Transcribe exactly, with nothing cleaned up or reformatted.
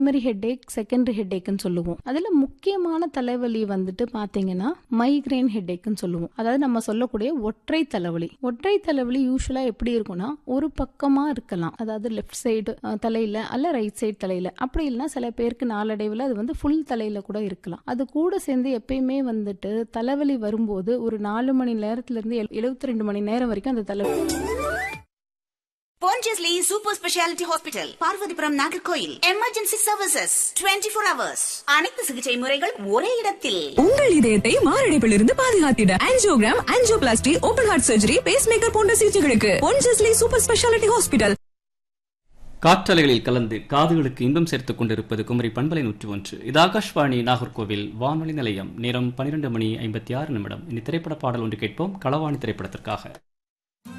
Primary headache, secondary ஹெட்டேக்னு சொல்லுவோம். அதுல முக்கியமான தலைவலி வந்துட்டு பாத்தீங்கன்னா மைக்ரேன் ஹெட்டேக்னு சொல்லுவோம். அதாவது நம்ம சொல்லக்கூடிய ஒற்றை தலைவலி. ஒற்றை தலைவலி யூஸ்வலா எப்படி இருக்கும்னா ஒரு பக்கமா இருக்கலாம். அதாவது லெஃப்ட் சைடு தலையில அல்ல ரைட் சைடு தலையில, அப்படி இல்லைன்னா சில பேருக்கு நாளடைவில் அது வந்து ஃபுல் தலையில கூட இருக்கலாம். அது கூட சேர்ந்து எப்பயுமே வந்துட்டு தலைவலி வரும்போது ஒரு நாலு மணி நேரத்துல இருந்து எழுபத்தி ரெண்டு மணி நேரம் வரைக்கும் அந்த தலைவலி. Pondicherry Super Speciality Hospital, Parvathipuram, Nagercoil. Emergency services twenty four hours. அனைத்து சிகிச்சை முறைகள் ஒரே இடத்தில். உங்கள் இதயத்தை மாரடைப்பிலிருந்து பாதுகாத்திட angiogram, angioplasty, open heart surgery, base maker போன்ற சிகிச்சைகளுக்கு பொன்ஜஸ்லி சூப்பர் ஸ்பெஷாலிட்டி ஹாஸ்பிட்டல். காற்றலைகளில் கலந்து காதுகளுக்கு இன்பம் சேர்த்துக் கொண்டிருப்பது குமரி பண்பலை நூற்றி ஒன்று. இது ஆகாஷ்வாணி நாகர்கோவில் வானொலி நிலையம். நேரம் பன்னிரண்டு மணி ஐம்பத்தி ஆறு நிமிடம். இனி திரைப்பட பாடல் ஒன்று கேட்போம். களவாணி திரைப்படத்திற்காக.